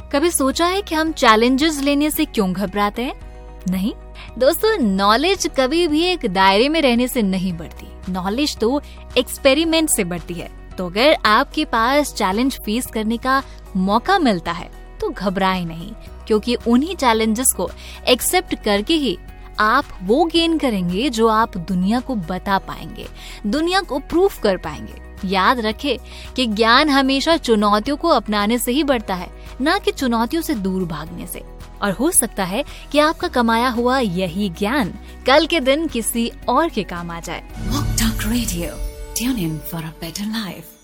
कभी सोचा है कि हम चैलेंजेस लेने से क्यों घबराते हैं? नहीं दोस्तों, नॉलेज कभी भी एक दायरे में रहने से नहीं बढ़ती। नॉलेज तो एक्सपेरिमेंट से बढ़ती है। तो अगर आपके पास चैलेंज फेस करने का मौका मिलता है तो घबराए नहीं, क्योंकि उन्हीं चैलेंजेस को एक्सेप्ट करके ही आप वो गेन करेंगे जो आप दुनिया को बता पाएंगे, दुनिया को प्रूव कर पाएंगे। याद रखें कि ज्ञान हमेशा चुनौतियों को अपनाने से ही बढ़ता है, ना कि चुनौतियों से दूर भागने से। और हो सकता है कि आपका कमाया हुआ यही ज्ञान कल के दिन किसी और के काम आ जाए। Walk Talk Radio. Tune in for a better life.